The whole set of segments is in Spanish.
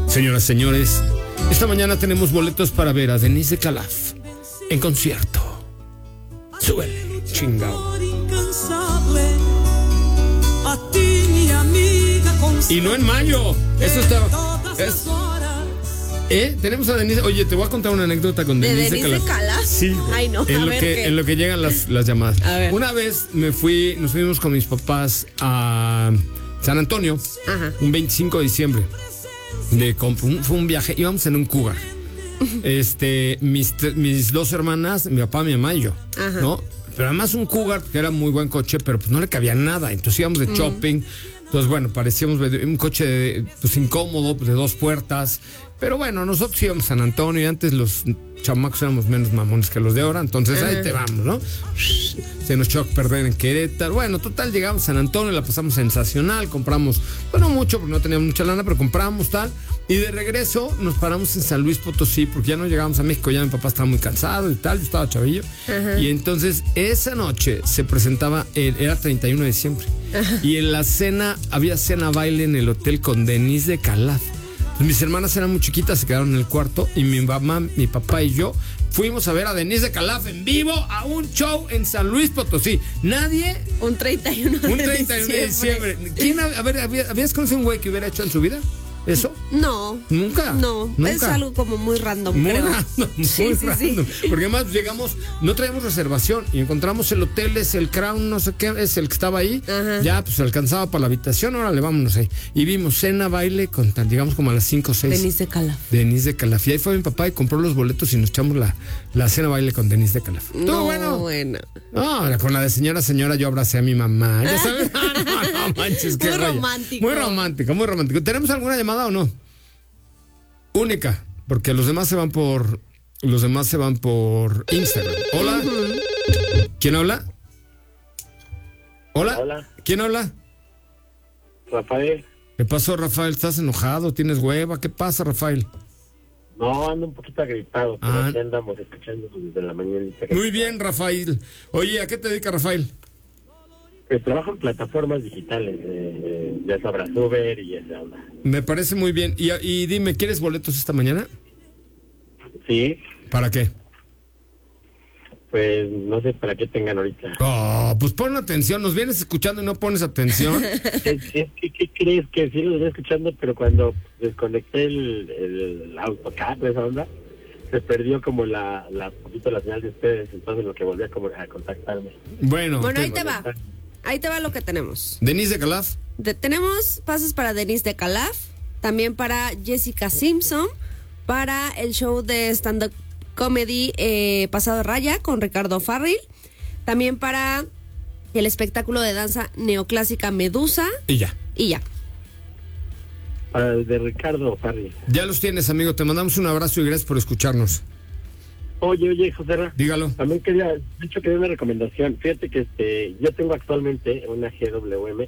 Señoras, señores, esta mañana tenemos boletos para ver a Denise de Calaf en concierto. Súbele, chingao. Y no en mayo. Eso está. Tenemos a Denise. Oye, te voy a contar una anécdota con Denise de Calaf. Sí. Ay, no. En lo que llegan las llamadas. Una vez nos fuimos con mis papás a San Antonio. Ajá. Un 25 de diciembre. Fue un viaje, íbamos en un Cougar. Mis dos hermanas, mi papá, mi mamá y yo. Ajá. ¿No? Pero además un Cougar, que era muy buen coche, pero pues no le cabía nada. Entonces íbamos de shopping. Entonces, bueno, parecíamos un coche incómodo, de 2 puertas. Pero bueno, nosotros íbamos a San Antonio y antes los chamacos éramos menos mamones que los de ahora. Entonces, ahí te vamos, ¿no? Se nos echó a perder en Querétaro. Bueno, total, llegamos a San Antonio, la pasamos sensacional. Compramos, bueno, mucho, porque no teníamos mucha lana, pero compramos tal. Y de regreso nos paramos en San Luis Potosí, porque ya no llegamos a México. Ya mi papá estaba muy cansado y tal, yo estaba chavillo. Ajá. Y entonces, esa noche se presentaba, era 31 de diciembre. Ajá. Y en la cena, había cena baile en el hotel con Denise de Calaf. Mis hermanas eran muy chiquitas, se quedaron en el cuarto y mi mamá, mi papá y yo fuimos a ver a Denise de Calaf en vivo a un show en San Luis Potosí. Nadie... Un 31 de diciembre. ¿Quién, habías conocido un güey que hubiera hecho en su vida eso? No. ¿Nunca? No, ¿Nunca? Es algo como muy random, muy creo. Random, muy random. Porque además llegamos, no traíamos reservación y encontramos el hotel, es el Crown, no sé qué, es el que estaba ahí. Ajá. Ya, pues alcanzaba para la habitación, órale, vámonos ahí. Y vimos cena, baile, llegamos como a las 5 o 6. Denise de Calaf. Y ahí fue mi papá y compró los boletos y nos echamos la cena, baile con Denise de Calaf. No, bueno. No, con la de señora, yo abracé a mi mamá. ¿Ya sabes? No manches, qué romántico. Muy romántico, muy romántico. ¿Tenemos alguna llamada o no? Única, porque los demás se van por Instagram. Hola. ¿Quién habla? Hola. ¿Quién habla? Rafael. ¿Qué pasó, Rafael? ¿Estás enojado? ¿Tienes hueva? ¿Qué pasa, Rafael? No, ando un poquito agripado, pero aquí andamos escuchando desde la mañana. Muy bien, Rafael. Oye, ¿a qué te dedicas, Rafael? Trabajo en plataformas digitales, ya sabrás, Uber y esa onda. Me parece muy bien. Y dime, ¿quieres boletos esta mañana? Sí. ¿Para qué? Pues no sé para qué tengan ahorita. Pues pon atención, nos vienes escuchando y no pones atención. ¿Qué crees? Que sí los voy escuchando, pero cuando desconecté el AutoCAD, esa onda, se perdió como la señal de ustedes, entonces lo que volví a contactarme. Bueno, ahí te va. Ahí te va lo que tenemos. Denise de Calaf. Tenemos pases para Denise de Calaf, también para Jessica Simpson, para el show de stand-up comedy Pasado Raya con Ricardo Farril, también para el espectáculo de danza neoclásica Medusa. Y ya. Para el de Ricardo Farril. Ya los tienes, amigo. Te mandamos un abrazo y gracias por escucharnos. Oye, José Ra. Dígalo. También quería una recomendación. Fíjate que yo tengo actualmente una GWM,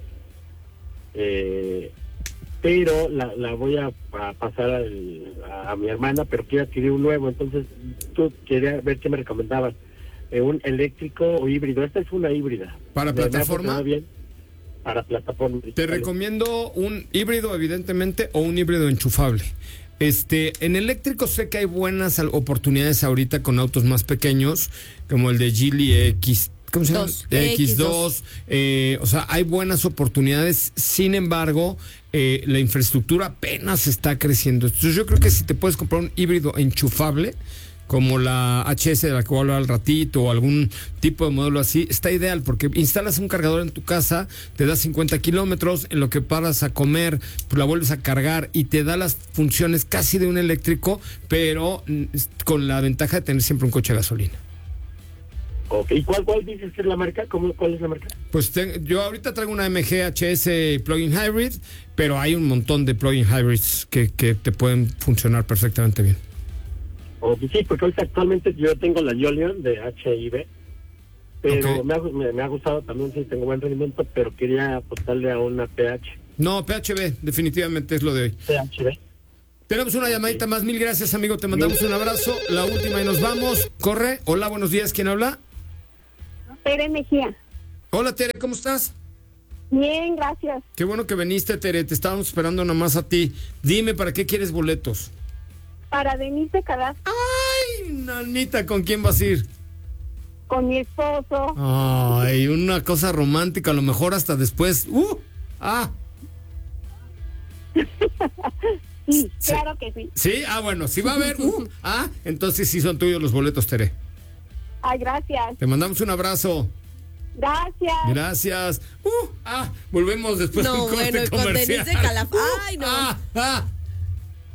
pero la voy a pasar a mi hermana, pero quiero adquirir un nuevo. Entonces, tú quería ver qué me recomendabas. ¿Un eléctrico o híbrido? Esta es una híbrida. ¿Para plataforma? Bien. Para plataforma. Te recomiendo un híbrido, evidentemente, o un híbrido enchufable. En eléctrico sé que hay buenas oportunidades ahorita con autos más pequeños, como el de Geely X, ¿cómo se llama? X2. O sea, hay buenas oportunidades. Sin embargo, la infraestructura apenas está creciendo. Entonces yo creo que si te puedes comprar un híbrido enchufable, como la HS de la que voy a hablar al ratito, o algún tipo de modelo así, está ideal, porque instalas un cargador en tu casa, te da 50 kilómetros, en lo que paras a comer, pues la vuelves a cargar y te da las funciones casi de un eléctrico, pero con la ventaja de tener siempre un coche de gasolina. Okay. ¿Y cuál dices que es la marca? ¿Cuál es la marca? Pues yo ahorita traigo una MG HS Plug-in Hybrid, pero hay un montón de Plug-in Hybrids que te pueden funcionar perfectamente bien. Sí, porque ahorita actualmente yo tengo la Jolion de HIV, pero okay. me ha gustado también, sí, tengo buen rendimiento, pero quería apostarle a una PH. No, PHV, definitivamente es lo de hoy. PHV. Tenemos una llamadita más, 1000 gracias, amigo, te mandamos un abrazo, la última y nos vamos. Corre, hola, buenos días, ¿quién habla? Tere Mejía. Hola, Tere, ¿cómo estás? Bien, gracias. Qué bueno que viniste, Tere. Te estábamos esperando nomás a ti. Dime, ¿para qué quieres boletos? Para Denise de Calaf. Ay, nanita, ¿con quién vas a ir? Con mi esposo. Ay, una cosa romántica, a lo mejor hasta después. Sí, claro que sí. Sí, bueno, sí va a haber. Entonces sí son tuyos los boletos, Tere. Ay, gracias. Te mandamos un abrazo. Gracias. Gracias. Volvemos después de un corte con comercial. Denise de Calaf. Ay, no.